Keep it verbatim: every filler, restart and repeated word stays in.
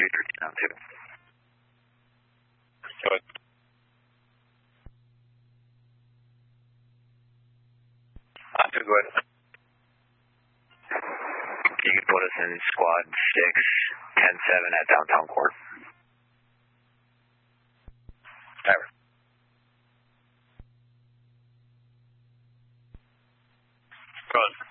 thirteen oh two. Go ahead. Uh, go ahead. You can put us in squad six, ten seven at downtown court. Over. Go ahead.